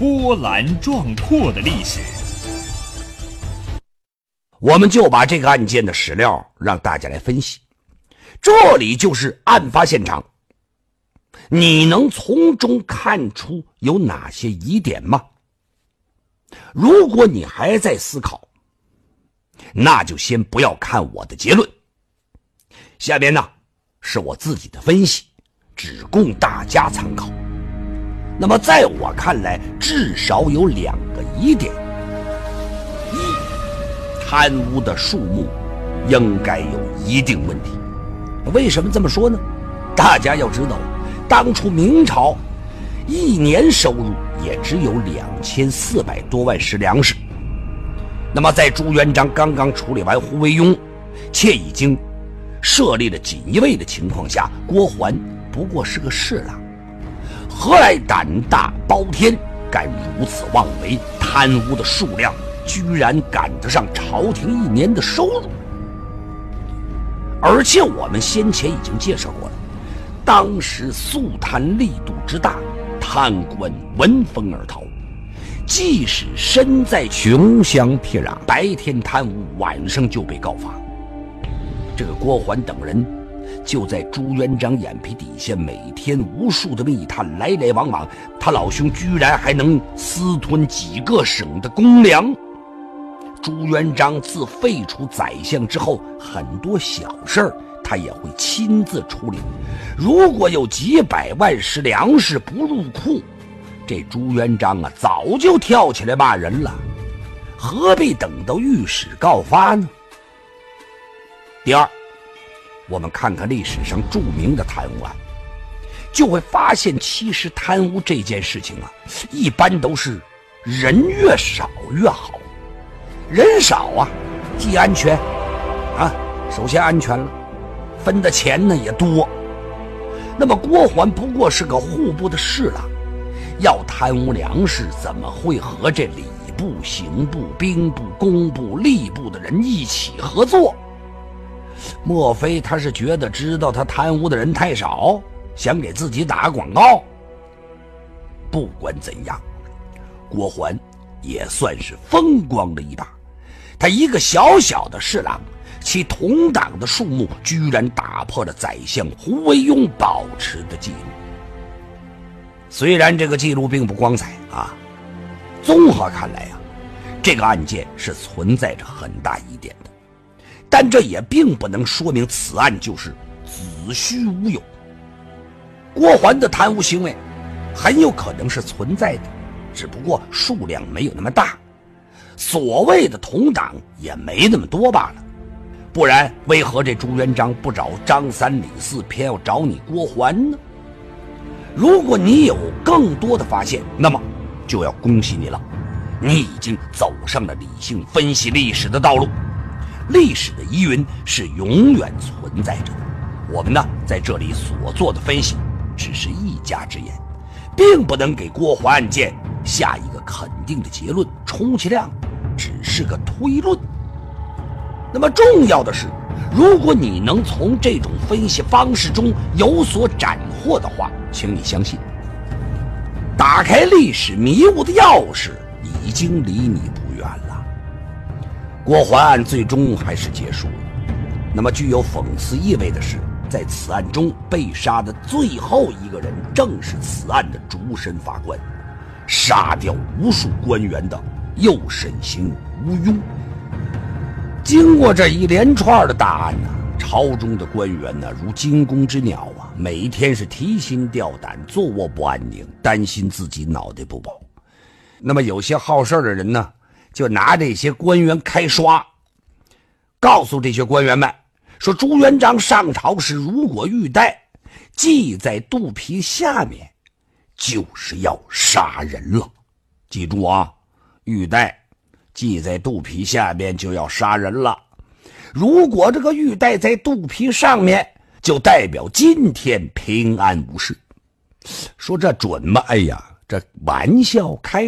波澜壮阔的历史。 我们就把这个案件的史料让大家来分析。这里就是案发现场，你能从中看出有哪些疑点吗？如果你还在思考，那就先不要看我的结论。下边呢，是我自己的分析，只供大家参考。那么在我看来，至少有2个疑点：一，贪污的数目应该有一定问题。为什么这么说呢？大家要知道，当初明朝一年收入也只有2400多万石粮食。那么在朱元璋刚刚处理完胡惟庸，且已经设立了锦衣卫的情况下，郭桓不过是个侍郎，何来胆大包天，敢如此妄为？贪污的数量居然赶得上朝廷1年的收入。而且我们先前已经介绍过了，当时肃贪力度之大，贪官闻风而逃，即使身在穷乡僻壤，白天贪污，晚上就被告发。这个郭桓等人就在朱元璋眼皮底下，每天无数的密探来来往往，他老兄居然还能私吞几个省的公粮。朱元璋自废除宰相之后，很多小事他也会亲自处理。如果有几百万石粮食不入库，这朱元璋早就跳起来骂人了，何必等到御史告发呢？第二，我们看看历史上著名的贪污案，就会发现其实贪污这件事情一般都是人越少越好。人少既安全首先安全了，分的钱呢也多。那么郭桓不过是个户部的侍郎，要贪污粮食，怎么会和这礼部、刑部、兵部、工部、吏部的人一起合作？莫非他是觉得知道他贪污的人太少，想给自己打个广告？不管怎样，郭桓也算是风光了一把。他一个小小的侍郎，其同党的数目居然打破了宰相胡惟庸保持的记录。虽然这个记录并不光彩综合看来这个案件是存在着很大疑点的，但这也并不能说明此案就是子虚乌有。郭桓的贪污行为很有可能是存在的，只不过数量没有那么大，所谓的同党也没那么多罢了。不然为何这朱元璋不找张三李四，偏要找你郭桓呢？如果你有更多的发现，那么就要恭喜你了，你已经走上了理性分析历史的道路。历史的疑云是永远存在着的，我们在这里所做的分析只是一家之言，并不能给郭桓案件下一个肯定的结论，充其量只是个推论。那么重要的是，如果你能从这种分析方式中有所斩获的话，请你相信，打开历史迷雾的钥匙已经离你不远了。郭桓案最终还是结束了。那么具有讽刺意味的是，在此案中被杀的最后一个人正是此案的主审法官，杀掉无数官员的右审刑吴庸。经过这一连串的大案朝中的官员如惊弓之鸟每天是提心吊胆，坐卧不安宁，担心自己脑袋不保。那么有些好事的人就拿这些官员开刷，告诉这些官员们说，朱元璋上朝时如果玉带系在肚皮下面，就是要杀人了。记住玉带系在肚皮下面就要杀人了。如果这个玉带在肚皮上面，就代表今天平安无事。说这准吗？哎呀，这玩笑开